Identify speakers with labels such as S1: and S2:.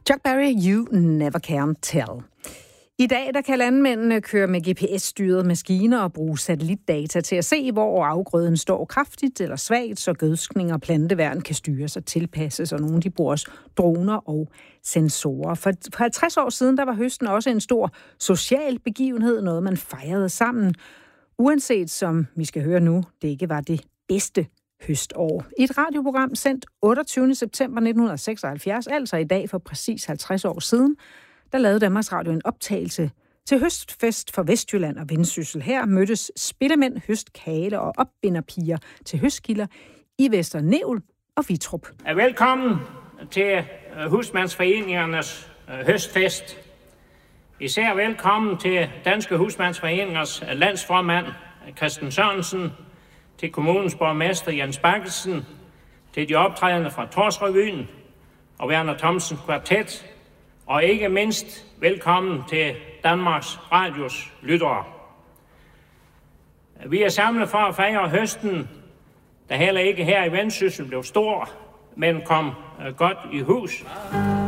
S1: Chuck Berry, You Never Can Tell. I dag der kan landmændene køre med GPS-styrede maskiner og bruge satellitdata til at se, hvor afgrøden står kraftigt eller svagt, så gødskning og planteværn kan styres og tilpasses, og nogle de bruger også droner og sensorer. For 50 år siden der var høsten også en stor social begivenhed, noget man fejrede sammen, uanset som vi skal høre nu, det ikke var det bedste høstår. I et radioprogram sendt 28. september 1976, altså i dag for præcis 50 år siden, der lavede Danmarks Radio en optagelse til høstfest for Vestjylland og Vendsyssel. Her mødtes spillemænd, høstkale og opbinderpiger til høstkilder i Vester Nevel og Vitrup.
S2: Velkommen til Husmandsforeningernes høstfest. Især velkommen til Danske Husmandsforeningers landsformand Christen Sørensen, til kommunens borgmester Jens Bakkelsen, til de optrædende fra Torsrevyen og Werner Thomsen Kvartet, og ikke mindst velkommen til Danmarks Radios lyttere. Vi er samlet for at fejre høsten, der heller ikke her i Vendsyssel blev stor, men kom godt i hus.